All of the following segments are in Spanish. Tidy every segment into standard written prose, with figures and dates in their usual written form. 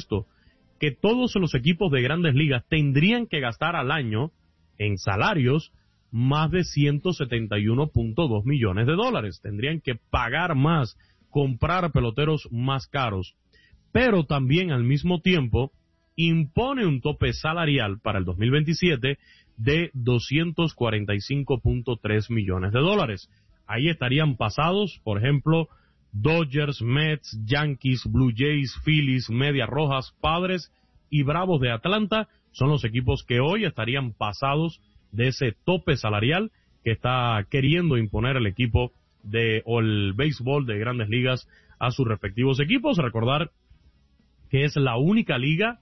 esto, que todos los equipos de Grandes Ligas tendrían que gastar al año en salarios más de 171.2 millones de dólares. Tendrían que pagar más, comprar peloteros más caros, pero también al mismo tiempo impone un tope salarial para el 2027 de 245.3 millones de dólares. Ahí estarían pasados, por ejemplo, Dodgers, Mets, Yankees, Blue Jays, Phillies, Medias Rojas, Padres y Bravos de Atlanta. Son los equipos que hoy estarían pasados de ese tope salarial que está queriendo imponer el equipo o el béisbol de Grandes Ligas a sus respectivos equipos. Recordar que es la única liga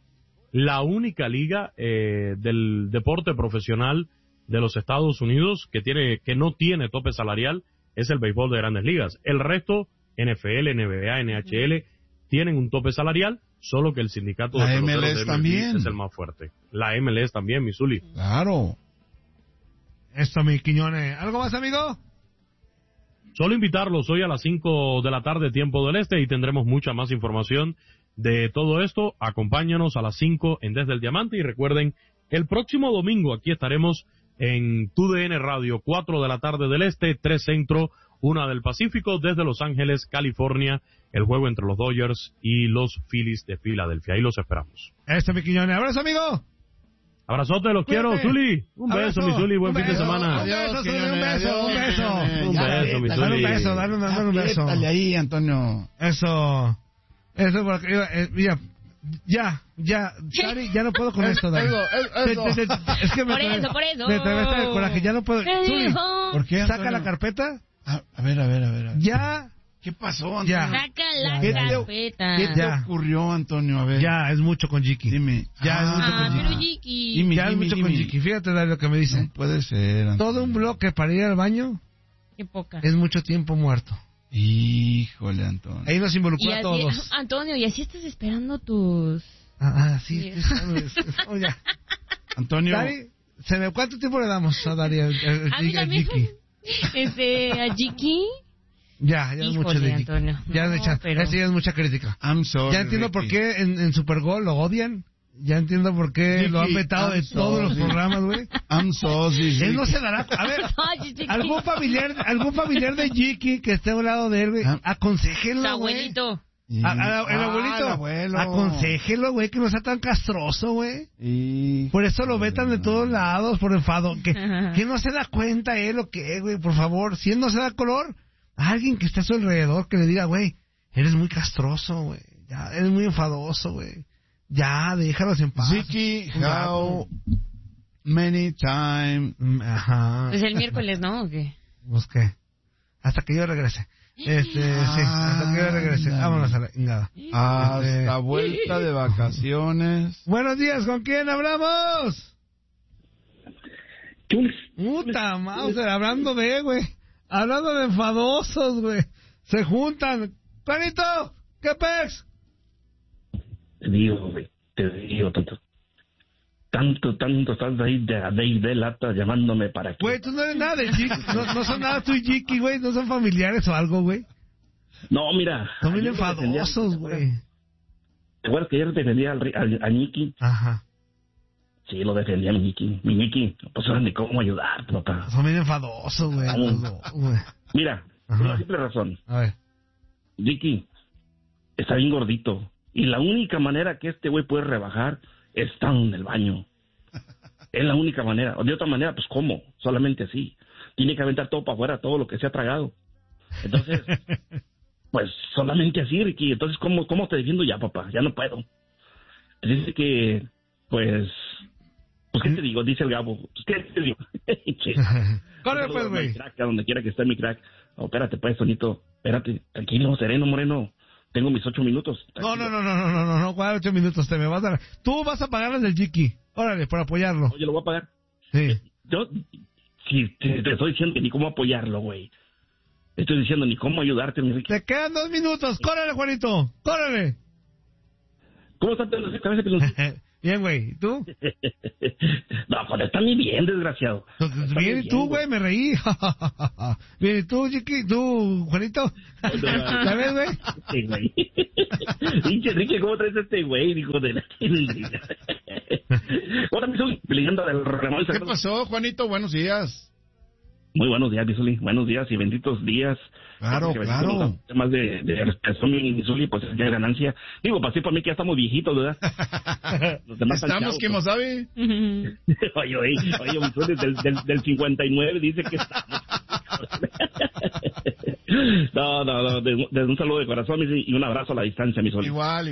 del deporte profesional de los Estados Unidos que no tiene tope salarial, es el béisbol de Grandes Ligas. El resto, NFL, NBA, NHL, tienen un tope salarial, solo que el sindicato de peloteros de MLB es el más fuerte. La MLS también, Missouri. Claro. Esto, mi Quiñones. ¿Algo más, amigo? Solo invitarlos hoy a las 5 de la tarde, tiempo del este, y tendremos mucha más información de todo esto. Acompáñanos a las 5 en Desde el Diamante, y recuerden que el próximo domingo aquí estaremos en TUDN Radio, 4 de la tarde del este, 3 centro, 1 del Pacífico, desde Los Ángeles, California, el juego entre los Dodgers y los Phillies de Filadelfia. Ahí los esperamos. Mi Quiñones. ¡Abrazo, amigo! Abrazote, los quiero, Zuli. Un beso, mi Zuli, buen fin de semana. Adiós, un beso. Un beso, mi Zuli. Dale un beso. Dale ahí, Antonio. Eso, porque ya, Dari, ya no puedo con esto, Dari. Es que por eso. me atravesa el coraje, ya no puedo. Zuli, ¿por qué, saca Antonio? la carpeta. A ver. Ya. ¿Qué pasó, Antonio? Ya. Saca la carpeta. ¿Qué te ocurrió, Antonio? A ver. Ya, es mucho con Jiki. Dime. Ya es mucho con pero Jiki. Jiki. Ya es mucho con Jiki. Fíjate, Dari, lo que me dice. No puede ser, Antonio. Todo un bloque para ir al baño Qué poca. es mucho tiempo muerto. Híjole, Antonio. Ahí nos involucró a todos. Antonio, y así estás esperando tus... Sí. Ya. Antonio. Dari, ¿cuánto tiempo le damos a Dari? A mí también. Jiki? A Jiki. Ya es mucho de Jiki. Antonio. Ya es mucha crítica. I'm sorry, Ya entiendo por qué en Supergol lo odian. Ya entiendo por qué Jiki, lo han vetado de todos los programas, güey. I'm sorry. Él no se dará... A ver, algún familiar de Jiki que esté a un lado de él, güey, aconséjenlo, Su güey. abuelito. El abuelito. El abuelo. Aconséjenlo, güey, que no sea tan castroso, güey. Híjole. Por eso lo vetan de todos lados, por enfado. Que no se da cuenta él o qué, güey, por favor. Si él no se da color, alguien que esté a su alrededor que le diga, güey, eres muy castroso, güey. Ya, eres muy enfadoso, güey. Ya, déjalos en paz. Jiki, how many times? Ajá. Pues el miércoles, ¿no? ¿O qué? Pues qué. Hasta que yo regrese. Sí, hasta que yo regrese. Vámonos a la chingada. Hasta vuelta de vacaciones. Buenos días, ¿con quién hablamos? Puta Mauser, hablando de enfadosos, güey. Se juntan. ¡Planito! ¿Qué pex? Te digo, tanto estás ahí de lata llamándome para que... Güey, tú no eres nada de Jiki, no son nada tú y Jiki, güey, no son familiares o algo, güey. No, mira... Son bien enfadosos, güey. ¿Te acuerdas que ayer defendía a Niki? Ajá. Sí, lo defendía a mi Niki, pues ahora ni cómo ayudar, papá. Son bien enfadosos, güey. Mira, por una simple razón. A ver. Niki está bien gordito. Y la única manera que este güey puede rebajar es estando en el baño. Es la única manera. De otra manera, pues, ¿cómo? Solamente así. Tiene que aventar todo para afuera, todo lo que se ha tragado. Entonces, pues, solamente así, Ricky. Entonces, ¿cómo te defiendo ya, papá? Ya no puedo. Dice que, pues, ¿qué te digo? Dice el Gabo. Pues, ¿qué te digo? Corre, pues, güey. A donde quiera que esté mi crack. Oh, espérate, pues, Tonito. Espérate. Tranquilo, sereno, moreno. Tengo mis 8 minutos. No, 8 minutos te me vas a dar. Tú vas a pagarles del Jiki. Órale, por apoyarlo. Oye, lo voy a pagar. Sí. Yo, si te estoy diciendo que ni cómo apoyarlo, güey. Te estoy diciendo ni cómo ayudarte, mi Ricky. Te quedan 2 minutos. Córrele, Juanito. Córrele. ¿Cómo está la cabeza, Pelón? Bien, güey. ¿Y tú? No, pues está muy bien, desgraciado. Está Bien, muy ¿y tú, bien, güey? Me reí. Bien, ¿y tú, Chiqui? ¿Tú, Juanito? ¿Ya ves, güey? Sí, güey. Pinche Enrique, ¿cómo traes a este güey? Dijo de la... Hola, Misuli, leyenda del Ramón. ¿Qué pasó, Juanito? Buenos días. Muy buenos días, Misuli. Buenos días y benditos días. Claro, Porque claro. Temas de respiración, Misuli, pues ya es ganancia. Digo, pasé por mí que ya estamos viejitos, ¿verdad? Los demás están Estamos, chavos, ¿quién lo sabe? Oye, Misuli, del 59 dice que estamos. No, desde un saludo de corazón y un abrazo a la distancia, Misuli. Igual.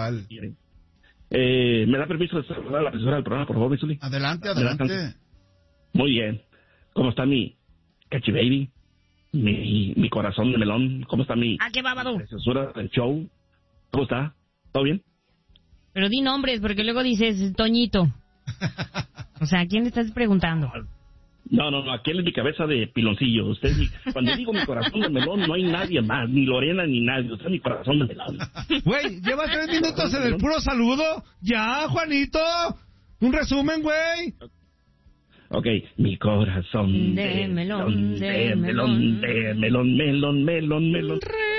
¿Me da permiso de saludar a la profesora del programa, por favor, Misuli? Adelante. Muy bien. ¿Cómo está mi Cachi Baby? Mi corazón de melón. ¿Cómo está mi ¡Ah, qué babado! censura del show? ¿Cómo está? ¿Todo bien? Pero di nombres, porque luego dices Toñito. O sea, ¿a quién le estás preguntando? No, aquí es mi cabeza de piloncillo. Cuando digo mi corazón de melón, no hay nadie más, ni Lorena ni nadie. Usted es mi corazón de melón. Güey, lleva 3 minutos en el puro saludo. Ya, Juanito. Un resumen, güey. Ok, mi corazón De melón, de melón, de melón, melón.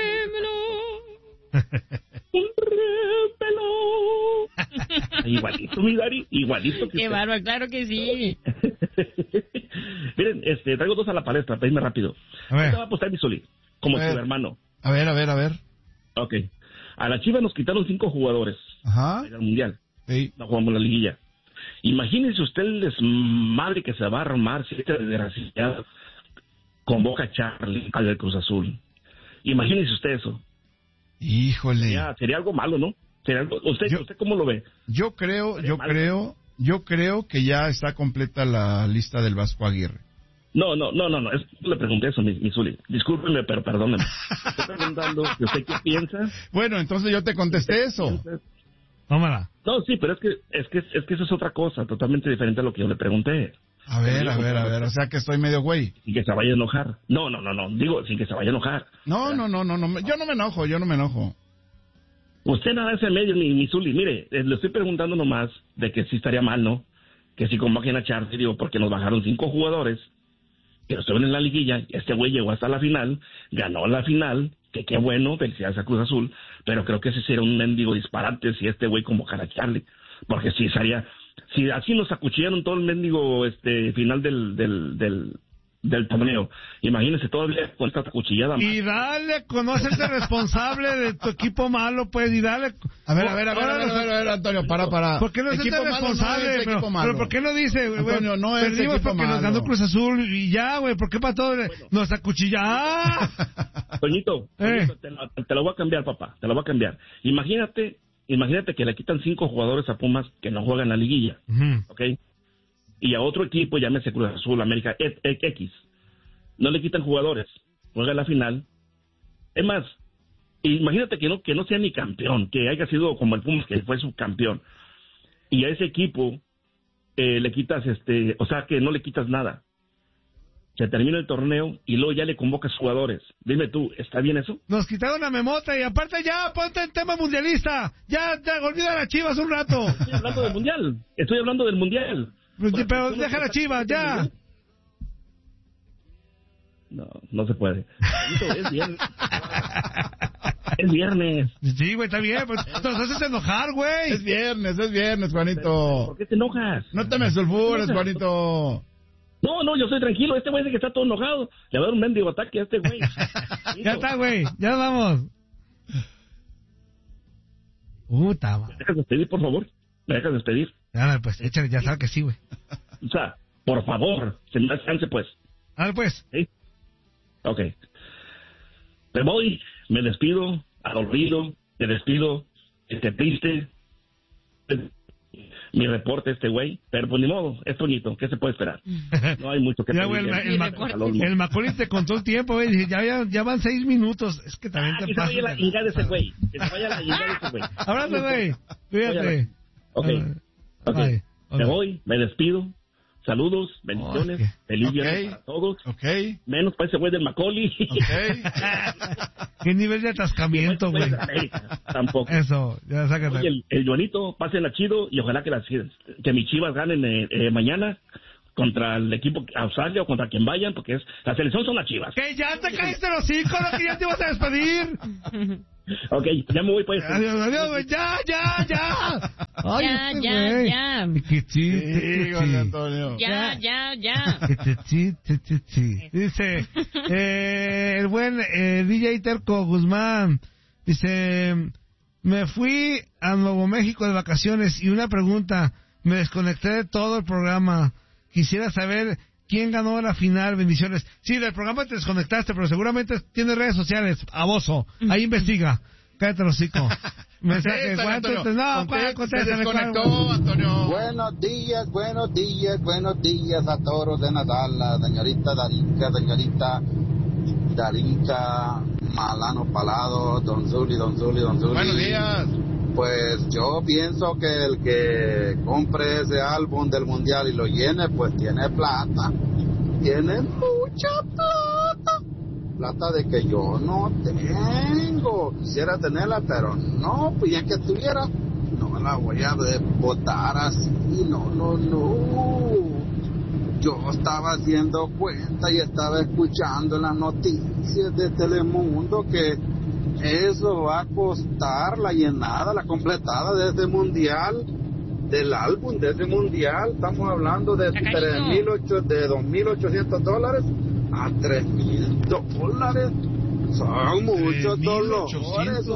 Un remelo. Igualito, mi Dari, igualito que ¡Qué usted. bárbaro! ¡Claro que sí! Miren, traigo dos a la palestra, pedime rápido. A ver. ¿Qué te va a apostar, Misuli? Como A tu ver. hermano. A ver. Ok. A la Chivas nos quitaron 5 jugadores Ajá. en el Mundial. Sí. No jugamos la liguilla. Imagínense usted el desmadre que se va a armar si este desgraciado convoca a Charlie al del Cruz Azul. Imagínense usted eso. Híjole. Sería algo malo, ¿no? ¿Usted cómo lo ve? Yo creo que ya está completa la lista del Vasco Aguirre. No, le pregunté eso, mi Zuli. Discúlpeme, pero perdóneme. Estoy preguntando de usted qué piensa. Bueno, entonces yo te contesté eso. Tómala. No, sí, pero es que eso es otra cosa, totalmente diferente a lo que yo le pregunté. A ver, o sea que estoy medio güey. Sin que se vaya a enojar. No, digo, sin que se vaya a enojar. No, yo no me enojo. Usted nada ese medio, mi Zuli. Mire, le estoy preguntando nomás de que sí estaría mal, ¿no? Que si convoquen a Charlie, digo, porque nos bajaron 5 jugadores, que estuvieron en la liguilla, y este güey llegó hasta la final, ganó la final, que qué bueno, felicidades a Cruz Azul, pero creo que ese sería un mendigo disparate si este güey convocara a Charlie, porque si así nos acuchillaron todo el mendigo final del torneo, imagínense todavía con esta cuchillada. Y dale, conócete responsable de tu equipo malo, pues, y dale. A ver, Antonio, para. ¿Por qué no es Equipo malo responsable? no es equipo malo. Pero ¿por qué no dice, güey? Antonio, no es perdimos equipo porque malo. nos ganó Cruz Azul y ya, güey. ¿Por qué para todo nos acuchilla? ¡Ah! Toñito, te lo voy a cambiar, papá, te lo voy a cambiar. Imagínate que le quitan 5 jugadores a Pumas que no juegan la liguilla, ¿ok? Y a otro equipo, llámese Cruz Azul, América, X, no le quitan jugadores, juega la final. Es más, imagínate que no sea ni campeón, que haya sido como el Pumas, que fue subcampeón, y a ese equipo le quitas, o sea, que no le quitas nada. Se termina el torneo y luego ya le convocas jugadores. Dime tú, ¿está bien eso? Nos quitaron a Memota y aparte ya, ponte el tema mundialista. Ya, olvida a las Chivas un rato. Estoy hablando del mundial. Pero deja las Chivas, ya. No se puede. Es viernes. Es viernes. Sí, güey, está bien. Pues nos haces enojar, güey. Es viernes, Juanito. ¿Por qué te enojas? No te me sulfures, Juanito. No, yo estoy tranquilo. Este güey dice que está todo enojado. Le va a dar un mendigo ataque a este güey. Ya está, güey. Ya vamos. Puta, ¿Me dejas despedir, por favor? ¿Me dejas despedir? Ya, pues, échale, ya sabes que sí, güey. O sea, por favor, se me da chance, pues. A ver, pues. ¿Sí? Ok. Me voy, me despido, adolorido, me despido, triste. Mi reporte güey, pero pues ni modo, es Toñito, ¿qué se puede esperar? No hay mucho que Ya, güey, el Macaulay te contó el tiempo, güey, dice, ya van 6 minutos, es que también te pasa. Que se vaya la ingada de ese güey, Abrazo, güey, cuídate. Ok. Me voy, me despido, Saludos, bendiciones, feliz viernes para todos. Menos para ese güey del Macaulay. ¿Qué nivel de atascamiento, güey? Tampoco. Eso, ya sácate. Oye, el Joanito, pásenla chido y ojalá que mis Chivas ganen mañana contra el equipo Australia o contra quien vayan, porque la selección son las Chivas. ¡Que ya te caíste los hocico, que ya te ibas a despedir! Ok, ya me voy pues. Adiós, güey, ya. Ay, ya. Antonio. Ya. Dice, el buen DJ Terco Guzmán, dice, me fui a Nuevo México de vacaciones y una pregunta, me desconecté de todo el programa. Quisiera saber quién ganó la final. Bendiciones. Sí, del programa te desconectaste, pero seguramente tienes redes sociales. Aboso. Ahí investiga. Cállate los hocico. Mensaje. Se desconectó, Antonio. Buenos días a todos en la sala. Señorita Darinka, Malano Palado, Don Zuli. Buenos días. Pues yo pienso que el que compre ese álbum del mundial y lo llene, pues tiene plata. Tiene mucha plata de que yo no tengo. Quisiera tenerla, pero no, pues ya que tuviera, no la voy a botar así. No. Yo estaba haciendo cuenta y estaba escuchando las noticias de Telemundo que eso va a costar la llenada, la completada de ese mundial, del álbum de ese mundial. Estamos hablando de $2,800 a $3,000. Son muchos $1,800.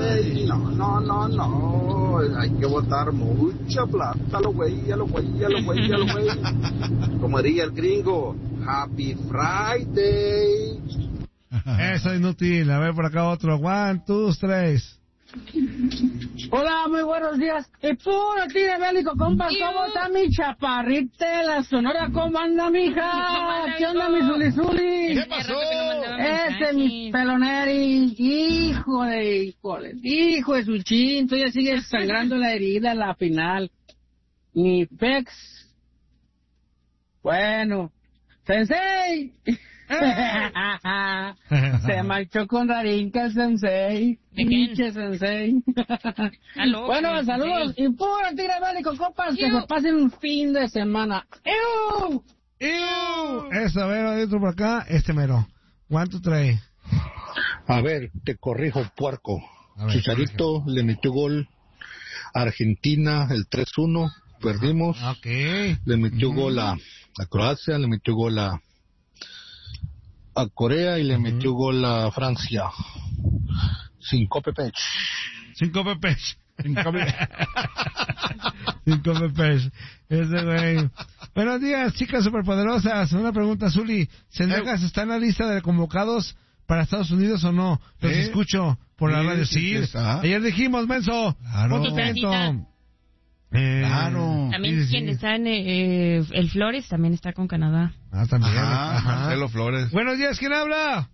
No. Hay que botar mucha plata, lo güey. Como diría el gringo, Happy Friday. Eso es inútil. A ver, por acá otro. 1, 2, 3. Hola, muy buenos días. Y puro tire bélico, compa. ¿Cómo está mi chaparrita de la Sonora? ¿Cómo anda, mija? ¿Qué onda, mi Zuli? ¿Qué pasó? Mi peloneri. Hijo de su chin. Todavía sigue sangrando la herida en la final. Mi pex. Bueno. Sensei. Se marchó con Darinka el sensei. Pinche sensei. Bueno, saludos y puro tigre bélico, compas. Que se pasen un fin de semana. ¡Ew! Eso, a ver, otro por acá. Mero. 1, 2, 3. A ver, te corrijo, puerco. Chicharito le metió gol a Argentina el 3-1. Perdimos. Le metió gol a Croacia, le metió gol a Corea y le metió gol a Francia. 5 pepech. 5 pepech. Ese güey. Buenos días, chicas superpoderosas. Una pregunta, Zuli. ¿Sendejas está en la lista de convocados para Estados Unidos o no? Los escucho por la radio. Sí. Ayer dijimos, menso. Claro. Claro. También quien está en el Flores también está con Canadá. También. Marcelo Flores. Buenos días, ¿quién habla?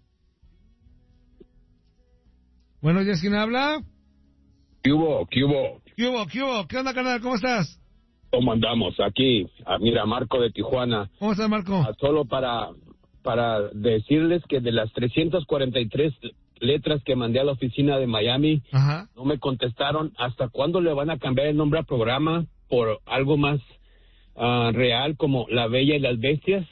¿Qué hubo? ¿Qué onda, canal? ¿Cómo estás? ¿Cómo andamos? Aquí, mira, Marco de Tijuana. ¿Cómo estás, Marco? Solo para decirles que de las 343 letras que mandé a la oficina de Miami, no me contestaron hasta cuándo le van a cambiar el nombre al programa por algo más real, como La Bella y las Bestias.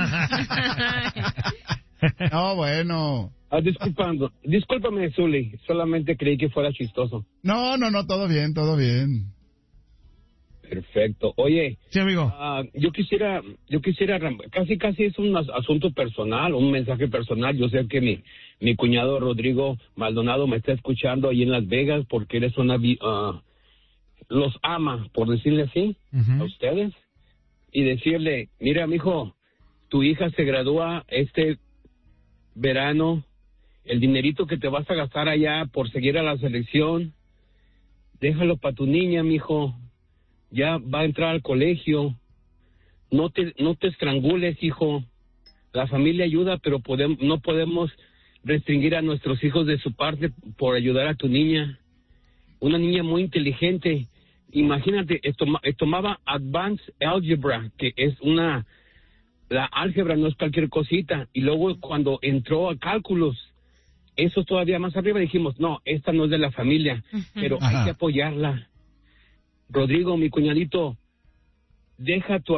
No, bueno. Discúlpame, Zuli, solamente creí que fuera chistoso. No, todo bien. Perfecto. Oye, sí, amigo. Yo quisiera, casi es un asunto personal, un mensaje personal. Yo sé que mi cuñado Rodrigo Maldonado me está escuchando ahí en Las Vegas porque eres los ama, por decirle así, a ustedes, y decirle, mira, mijo, tu hija se gradúa este verano, el dinerito que te vas a gastar allá por seguir a la selección, déjalo para tu niña, mijo. Ya va a entrar al colegio. No te estrangules, hijo. La familia ayuda, pero no podemos restringir a nuestros hijos de su parte por ayudar a tu niña. Una niña muy inteligente imagínate, tomaba Advanced Algebra, que es la álgebra no es cualquier cosita, y luego cuando entró a cálculos, eso todavía más arriba, dijimos, no, esta no es de la familia, pero hay que apoyarla. Rodrigo, mi cuñadito, deja tu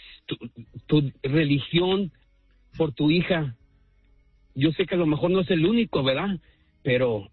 religión por tu hija. Yo sé que a lo mejor no es el único, ¿verdad? Pero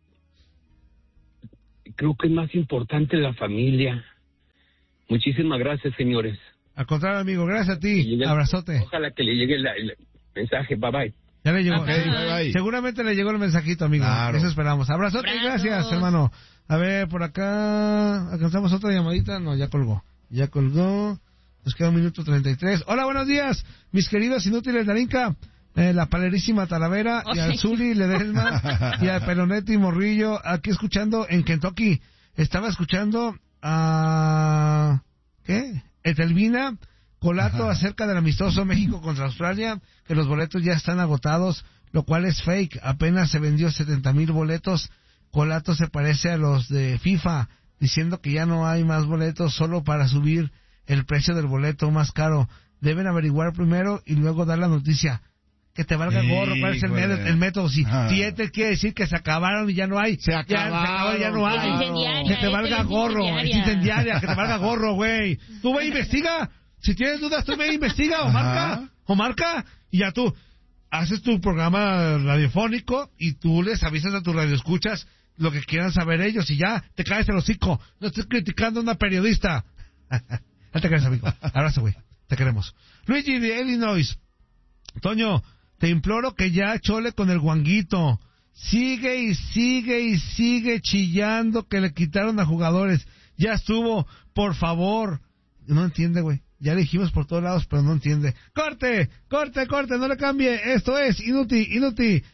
creo que es más importante la familia. Muchísimas gracias, señores. Al contrario, amigo, gracias a ti. Abrazote. Ojalá que le llegue el mensaje. Bye, bye. Ya le llegó. Okay, bye. Seguramente le llegó el mensajito, amigo. Claro. Eso esperamos. Abrazote y gracias, hermano. A ver, por acá, ¿alcanzamos otra llamadita? No, ya colgó. Nos queda 1:33. Hola, buenos días, mis queridos inútiles de Arinca, la palerísima Talavera, y al Zuli Ledesma, y al Pelonetti Morrillo, aquí escuchando en Kentucky. Estaba escuchando a... ¿qué? Etelvina Colato acerca del amistoso México contra Australia, que los boletos ya están agotados, lo cual es fake. Apenas se vendió 70,000 boletos. Colato se parece a los de FIFA, diciendo que ya no hay más boletos solo para subir el precio del boleto más caro. Deben averiguar primero y luego dar la noticia. Que te valga gorro, ¿cuál es el método? Si te quiere decir que se acabaron y ya no hay. Se acabaron, ya no hay. Que te valga gorro, es incendiaria, que te valga gorro, güey. Tú ve e investiga. Si tienes dudas, tú ve e investiga o marca, y ya tú haces tu programa radiofónico y tú les avisas a tus radioescuchas lo que quieran saber ellos y ya te caes el hocico. No estoy criticando a una periodista. No te crees, amigo. Abrazo, güey. Te queremos. Luigi de Illinois. Toño, te imploro que ya chole con el guanguito. Sigue y sigue chillando que le quitaron a jugadores. Ya estuvo, por favor. No entiende, güey. Ya le dijimos por todos lados, pero no entiende. ¡Corte! No le cambie. Esto es Inutilandia.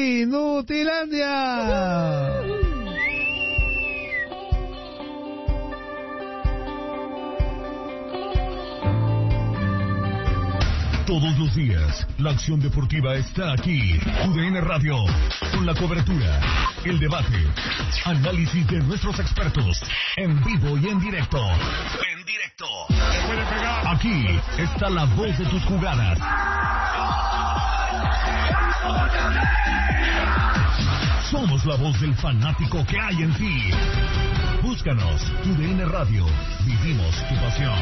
Todos los días, la acción deportiva está aquí. UDN Radio, con la cobertura, el debate, análisis de nuestros expertos, en vivo y en directo. Aquí está la voz de tus jugadas. Somos la voz del fanático que hay en ti. Búscanos, UDN Radio, vivimos tu pasión.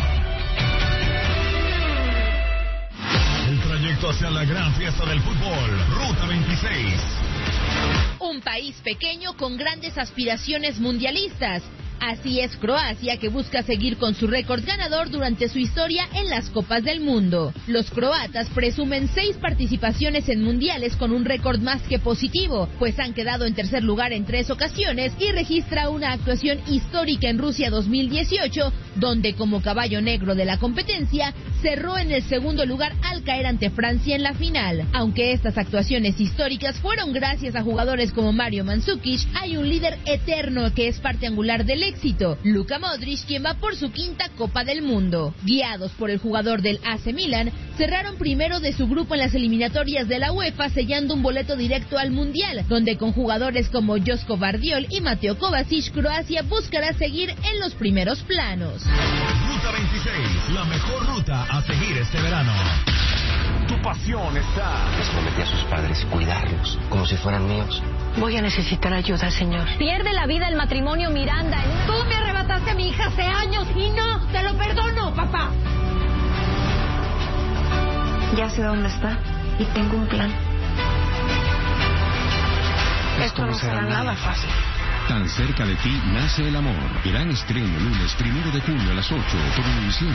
El trayecto hacia la gran fiesta del fútbol, Ruta 26. Un país pequeño con grandes aspiraciones mundialistas. Así es Croacia, que busca seguir con su récord ganador durante su historia en las Copas del Mundo. Los croatas presumen 6 participaciones en mundiales con un récord más que positivo, pues han quedado en tercer lugar en 3 ocasiones y registra una actuación histórica en Rusia 2018, donde como caballo negro de la competencia cerró en el segundo lugar al caer ante Francia en la final. Aunque estas actuaciones históricas fueron gracias a jugadores como Mario Mandzukic, hay un líder eterno que es parte angular del éxito, Luka Modric, quien va por su 5ª Copa del Mundo. Guiados por el jugador del AC Milan, cerraron primero de su grupo en las eliminatorias de la UEFA, sellando un boleto directo al Mundial, donde con jugadores como Josko Vardiol y Mateo Kovacic, Croacia buscará seguir en los primeros planos. Ruta 26, la mejor ruta a seguir este verano. Tu pasión está. Les prometí a sus padres cuidarlos como si fueran míos. Voy a necesitar ayuda, señor. Pierde la vida el matrimonio Miranda. Tú me arrebataste a mi hija hace años y no, te lo perdono, papá. Ya sé dónde está y tengo un plan. Esto no será nada fácil. Tan cerca de ti nace el amor. Gran estreno lunes 1 de junio a las 8 por Univisión.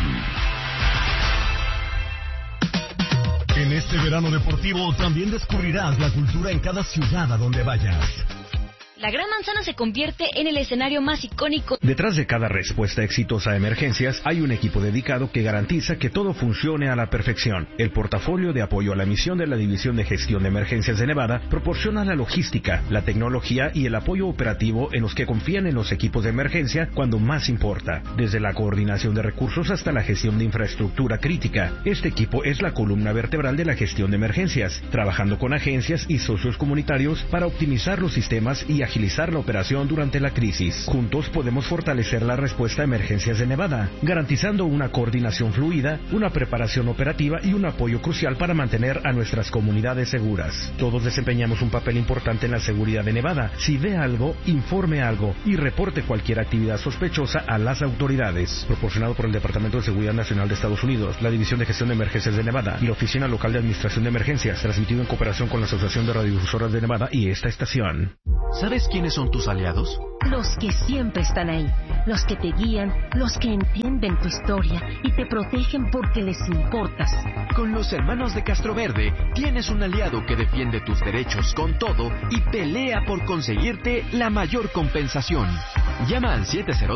En este verano deportivo también descubrirás la cultura en cada ciudad a donde vayas. La Gran Manzana se convierte en el escenario más icónico. Detrás de cada respuesta exitosa a emergencias hay un equipo dedicado que garantiza que todo funcione a la perfección. El portafolio de apoyo a la misión de la División de Gestión de Emergencias de Nevada proporciona la logística, la tecnología y el apoyo operativo en los que confían en los equipos de emergencia cuando más importa. Desde la coordinación de recursos hasta la gestión de infraestructura crítica, este equipo es la columna vertebral de la gestión de emergencias, trabajando con agencias y socios comunitarios para optimizar los sistemas y agilizar agilizar la operación durante la crisis. Juntos podemos fortalecer la respuesta a emergencias de Nevada, garantizando una coordinación fluida, una preparación operativa y un apoyo crucial para mantener a nuestras comunidades seguras. Todos desempeñamos un papel importante en la seguridad de Nevada. Si ve algo, informe algo y reporte cualquier actividad sospechosa a las autoridades. Proporcionado por el Departamento de Seguridad Nacional de Estados Unidos, la División de Gestión de Emergencias de Nevada y la Oficina Local de Administración de Emergencias, transmitido en cooperación con la Asociación de Radiodifusoras de Nevada y esta estación. ¿Sabes quiénes son tus aliados? Los que siempre están ahí, los que te guían, los que entienden tu historia y te protegen porque les importas. Con los hermanos de Castro Verde tienes un aliado que defiende tus derechos con todo y pelea por conseguirte la mayor compensación. Llama al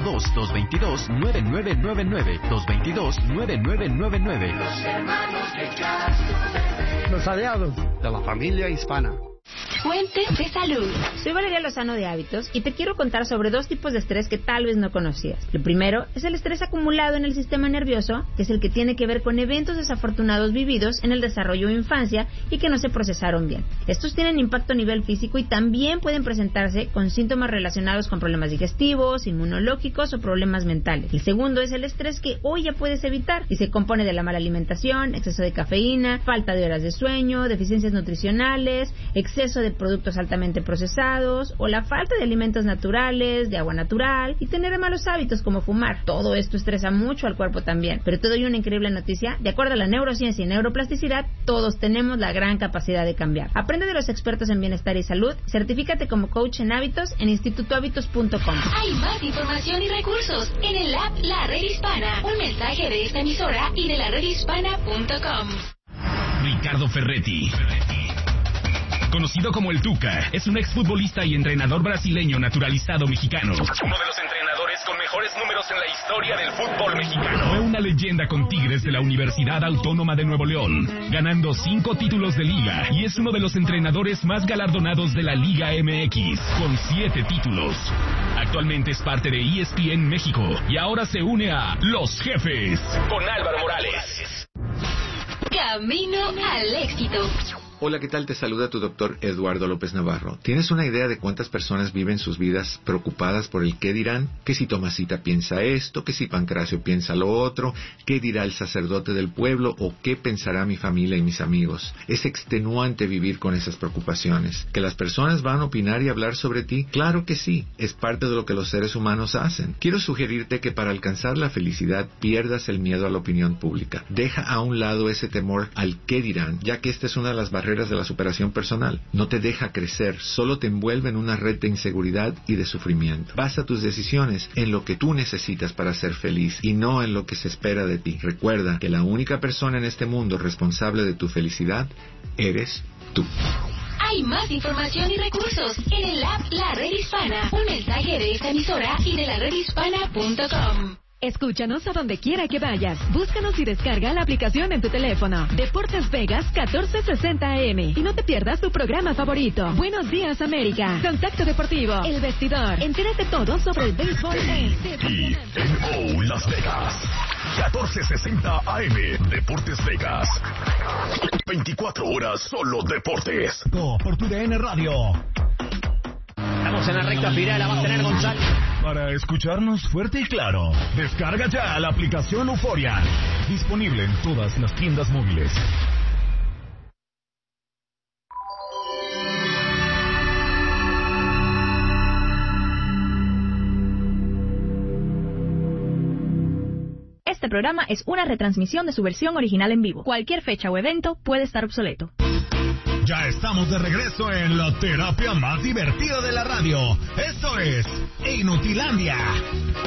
702-222-9999, 222-9999. Los hermanos de Castro Verde. Los aliados de la familia hispana. Fuente de salud. Soy Valeria Lozano de Hábitos y te quiero contar sobre 2 tipos de estrés que tal vez no conocías. El primero es el estrés acumulado en el sistema nervioso, que es el que tiene que ver con eventos desafortunados vividos en el desarrollo o infancia y que no se procesaron bien. Estos tienen impacto a nivel físico y también pueden presentarse con síntomas relacionados con problemas digestivos, inmunológicos o problemas mentales. El segundo es el estrés que hoy ya puedes evitar y se compone de la mala alimentación, exceso de cafeína, falta de horas de sueño, deficiencias nutricionales, exceso de productos altamente procesados o la falta de alimentos naturales, de agua natural y tener malos hábitos como fumar. Todo esto estresa mucho al cuerpo también. Pero te doy una increíble noticia. De acuerdo a la neurociencia y neuroplasticidad, todos tenemos la gran capacidad de cambiar. Aprende de los expertos en bienestar y salud. Certifícate como coach en hábitos en institutohábitos.com. Hay más información y recursos en el app La Red Hispana. Un mensaje de esta emisora y de laredhispana.com. Ricardo Ferretti, conocido como el Tuca, es un exfutbolista y entrenador brasileño naturalizado mexicano. Uno de los entrenadores con mejores números en la historia del fútbol mexicano. Fue una leyenda con Tigres de la Universidad Autónoma de Nuevo León, ganando 5 títulos de liga, y es uno de los entrenadores más galardonados de la Liga MX, con 7 títulos. Actualmente es parte de ESPN México y ahora se une a Los Jefes con Álvaro Morales. Camino al éxito. Hola, ¿qué tal? Te saluda tu doctor Eduardo López Navarro. ¿Tienes una idea de cuántas personas viven sus vidas preocupadas por el qué dirán? Que si Tomasita piensa esto, que si Pancracio piensa lo otro, qué dirá el sacerdote del pueblo o qué pensará mi familia y mis amigos. Es extenuante vivir con esas preocupaciones. ¿Que las personas van a opinar y hablar sobre ti? Claro que sí, es parte de lo que los seres humanos hacen. Quiero sugerirte que para alcanzar la felicidad pierdas el miedo a la opinión pública. Deja a un lado ese temor al qué dirán, ya que esta es una de las barreras de la superación personal. No te deja crecer, solo te envuelve en una red de inseguridad y de sufrimiento. Basa tus decisiones en lo que tú necesitas para ser feliz y no en lo que se espera de ti. Recuerda que la única persona en este mundo responsable de tu felicidad eres tú. Hay más información y recursos en el app La Red Hispana. Un mensaje de esta emisora y de laredhispana.com. Escúchanos a donde quiera que vayas. Búscanos y descarga la aplicación en tu teléfono. Deportes Vegas 1460 AM. Y no te pierdas tu programa favorito. Buenos Días América. Contacto Deportivo. El Vestidor. Entérate todo sobre el béisbol en TNO Las Vegas. 1460 AM. Deportes Vegas. 24 horas solo deportes. Por tu DN Radio. Estamos en la recta final, la va a tener González. Para escucharnos fuerte y claro, descarga ya la aplicación Euforia. Disponible en todas las tiendas móviles. Este programa es una retransmisión de su versión original en vivo. Cualquier fecha o evento puede estar obsoleto. Ya estamos de regreso en la terapia más divertida de la radio. Esto es Inutilandia.